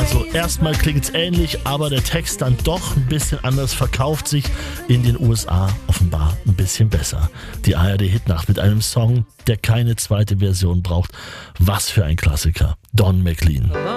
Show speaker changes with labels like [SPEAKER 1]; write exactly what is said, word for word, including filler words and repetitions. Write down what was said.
[SPEAKER 1] Also erstmal klingt's ähnlich, aber der Text dann doch ein bisschen anders, verkauft sich in den U S A offenbar ein bisschen besser. Die A R D-Hitnacht mit einem Song, der keine zweite Version braucht. Was für ein Klassiker. Don McLean.